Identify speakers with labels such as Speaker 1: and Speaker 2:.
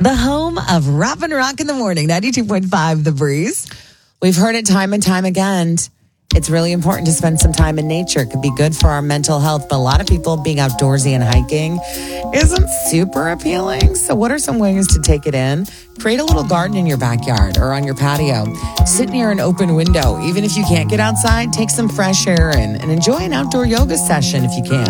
Speaker 1: The home of Rap and Rock in the Morning, 92.5 The Breeze.
Speaker 2: We've heard it time and time again. It's really important to spend some time in nature. It could be good for our mental health, but a lot of people being outdoorsy and hiking isn't super appealing. So what are some ways to take it in? Create a little garden in your backyard or on your patio. Sit near an open window. Even if you can't get outside, take some fresh air in and enjoy an outdoor yoga session if you can.